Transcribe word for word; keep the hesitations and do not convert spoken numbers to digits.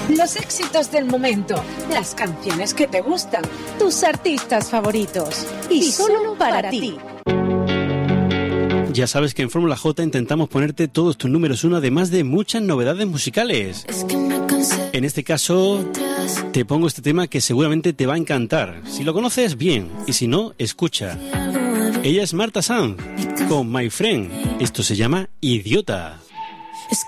Los éxitos del momento, las canciones que te gustan, tus artistas favoritos. Y, y solo para, para ti. Ya sabes que en Fórmula J intentamos ponerte todos tus números uno, además de muchas novedades musicales. Es que me cansé. En este caso, te pongo este tema que seguramente te va a encantar. Si lo conoces, bien. Y si no, escucha. Ella es Marta Sanz, con My Friend. Esto se llama Idiota.